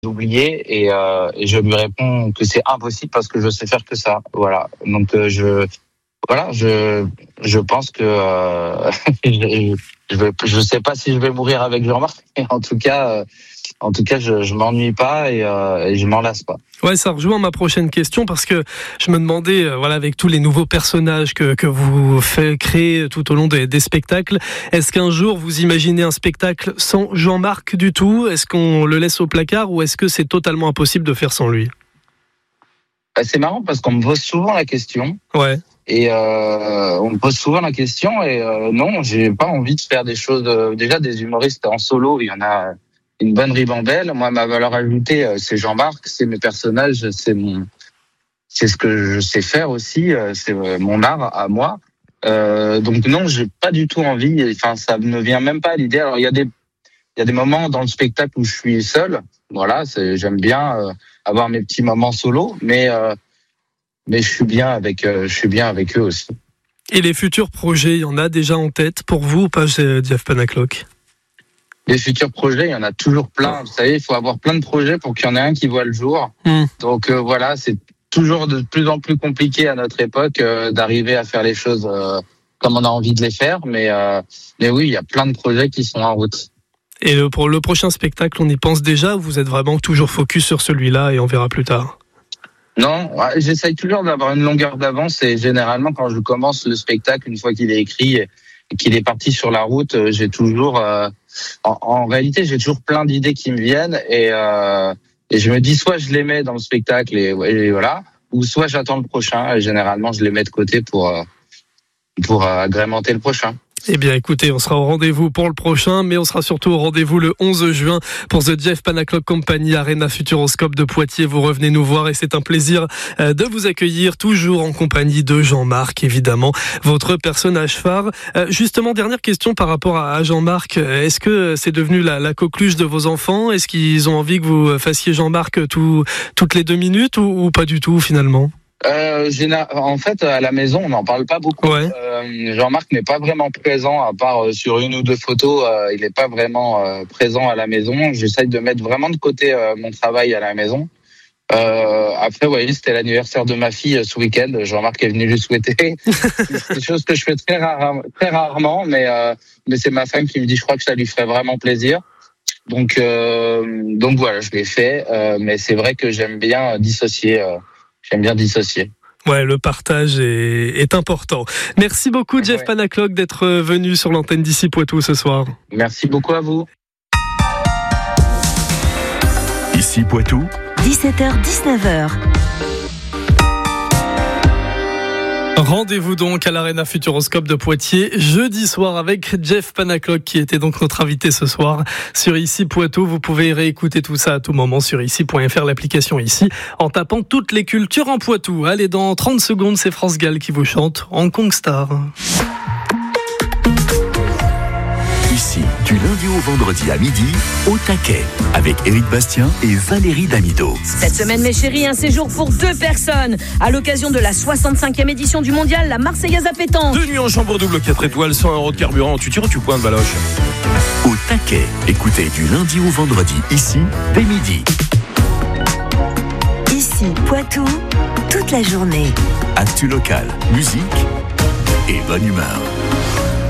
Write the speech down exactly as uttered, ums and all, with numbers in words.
oublié et, euh, et je lui réponds que c'est impossible parce que je sais faire que ça. Voilà. Donc euh, je voilà, je je pense que euh, je je, vais, je sais pas si je vais mourir avec Jean-Marc, mais en tout cas euh, en tout cas je je m'ennuie pas et, euh, et je m'en lasse pas. Ouais, ça rejoint ma prochaine question parce que je me demandais, euh, voilà, avec tous les nouveaux personnages que que vous faites créer tout au long des, des spectacles, est-ce qu'un jour vous imaginez un spectacle sans Jean-Marc du tout ? Est-ce qu'on le laisse au placard ou est-ce que c'est totalement impossible de faire sans lui ? Bah, c'est marrant parce qu'on me pose souvent la question. Ouais. Et euh, on me pose souvent la question et euh, non, j'ai pas envie de faire des choses. Euh, déjà des humoristes en solo, il y en a une bonne ribambelle. Moi, ma valeur ajoutée, c'est Jean-Marc, c'est mes personnages, c'est mon, c'est ce que je sais faire aussi, c'est mon art à moi. Euh, donc non, j'ai pas du tout envie. Enfin, ça me vient même pas à l'idée. Alors il y a des, il y a des moments dans le spectacle où je suis seul. Voilà, c'est, j'aime bien euh, avoir mes petits moments solo, mais euh, mais je suis bien avec, euh, je suis bien avec eux aussi. Et les futurs projets, il y en a déjà en tête pour vous ou pas, Jeff Panaclock ? Les futurs projets, il y en a toujours plein. Vous savez, il faut avoir plein de projets pour qu'il y en ait un qui voit le jour. Mmh. Donc euh, voilà, c'est toujours de plus en plus compliqué à notre époque euh, d'arriver à faire les choses euh, comme on a envie de les faire. Mais, euh, mais oui, il y a plein de projets qui sont en route. Et le, pour le prochain spectacle, on y pense déjà ou vous êtes vraiment toujours focus sur celui-là et on verra plus tard ? Non, j'essaye toujours d'avoir une longueur d'avance et généralement quand je commence le spectacle, une fois qu'il est écrit et qu'il est parti sur la route, j'ai toujours... Euh, En, en réalité, j'ai toujours plein d'idées qui me viennent et, euh, et je me dis soit je les mets dans le spectacle et, et voilà, ou soit j'attends le prochain et généralement je les mets de côté pour pour agrémenter le prochain. Eh bien, écoutez, on sera au rendez-vous pour le prochain, mais on sera surtout au rendez-vous le onze juin pour The Jeff Panaclock Company, Arena Futuroscope de Poitiers. Vous revenez nous voir et c'est un plaisir de vous accueillir, toujours en compagnie de Jean-Marc, évidemment, votre personnage phare. Justement, dernière question par rapport à Jean-Marc. Est-ce que c'est devenu la, la coqueluche de vos enfants ? Est-ce qu'ils ont envie que vous fassiez Jean-Marc tout, toutes les deux minutes ou, ou pas du tout, finalement ? Euh, en fait, à la maison, on n'en parle pas beaucoup. Ouais. Euh, Jean-Marc n'est pas vraiment présent, à part euh, sur une ou deux photos. Euh, il n'est pas vraiment euh, présent à la maison. J'essaye de mettre vraiment de côté euh, mon travail à la maison. Euh, après, vous voyez, c'était l'anniversaire de ma fille euh, ce week-end. Jean-Marc est venu lui souhaiter. C'est des choses que je fais très, rare, très rarement, mais euh, mais c'est ma femme qui me dit, je crois que ça lui ferait vraiment plaisir. Donc euh, donc voilà, je l'ai fait. Euh, mais c'est vrai que j'aime bien dissocier. Euh, J'aime bien dissocier. Ouais, le partage est, est important. Merci beaucoup, Jeff ouais. Panaclock, d'être venu sur l'antenne d'Ici Poitou ce soir. Merci beaucoup à vous. Ici Poitou, dix-sept heures dix-neuf heures. Rendez-vous donc à l'Arena Futuroscope de Poitiers jeudi soir avec Jeff Panaclock qui était donc notre invité ce soir sur Ici Poitou. Vous pouvez réécouter tout ça à tout moment sur ici point f r, l'application Ici, en tapant toutes les cultures en Poitou. Allez, dans trente secondes, c'est France Gall qui vous chante Hong Kong Star. Ici, du lundi au vendredi à midi, au taquet, avec Éric Bastien et Valérie Damido. Cette semaine, mes chéris, un séjour pour deux personnes. À l'occasion de la soixante-cinquième édition du mondial, la Marseillaise à pétanque. Deux nuits en chambre double, quatre étoiles, cent euros de carburant. Tu tires ou tu pointes, Baloche ? Au taquet, écoutez du lundi au vendredi, ici, dès midi. Ici, Poitou, toute la journée. Actu local, musique et bonne humeur.